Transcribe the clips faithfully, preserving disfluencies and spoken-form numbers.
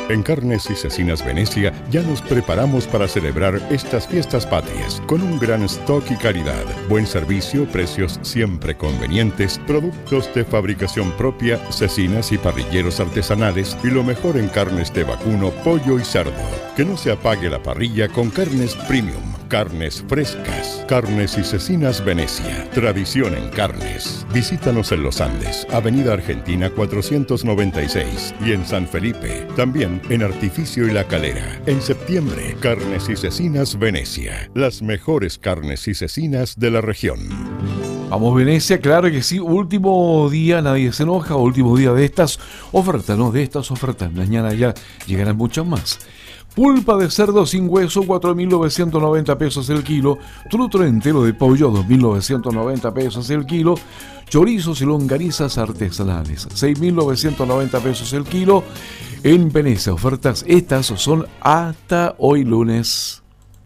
En Carnes y Cecinas Venecia ya nos preparamos para celebrar estas fiestas patrias con un gran stock y calidad, buen servicio, precios siempre convenientes, productos de fabricación propia, cecinas y parrilleros artesanales y lo mejor en carnes de vacuno, pollo y cerdo. Que no se apague la parrilla con carnes premium, carnes frescas. Carnes y Cecinas Venecia, tradición en carnes. Visítanos en Los Andes, Avenida Argentina cuatrocientos noventa y seis y en San Felipe, también en Artificio y La Calera. En septiembre, Carnes y Cecinas Venecia, las mejores carnes y cecinas de la región. Vamos Venecia, claro que sí, último día, nadie se enoja, último día de estas ofertas, ¿no? De estas ofertas, mañana ya llegarán muchas más. Pulpa de cerdo sin hueso, cuatro mil novecientos noventa pesos el kilo. Trutro entero de pollo, dos mil novecientos noventa pesos el kilo. Chorizos y longanizas artesanales, seis mil novecientos noventa pesos el kilo. En Venecia, ofertas estas son hasta hoy lunes.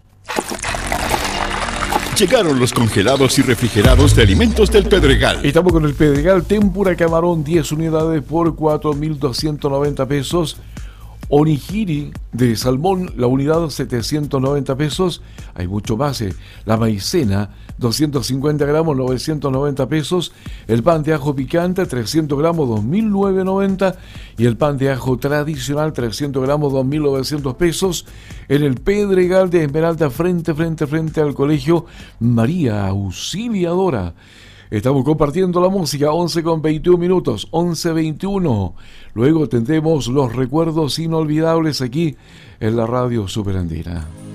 Llegaron los congelados y refrigerados de Alimentos del Pedregal. Estamos con el Pedregal, tempura camarón, diez unidades por cuatro mil doscientos noventa pesos. Onigiri de salmón, la unidad setecientos noventa pesos. Hay mucho más. Eh. La maicena, doscientos cincuenta gramos, novecientos noventa pesos. El pan de ajo picante, trescientos gramos, dos mil novecientos noventa. Y el pan de ajo tradicional, trescientos gramos, dos mil novecientos pesos. En el Pedregal de Esmeralda, frente, frente, frente al colegio María Auxiliadora. Estamos compartiendo la música, once con veintiún minutos, once veintiuno. Luego tendremos los recuerdos inolvidables aquí en la Radio Superandina.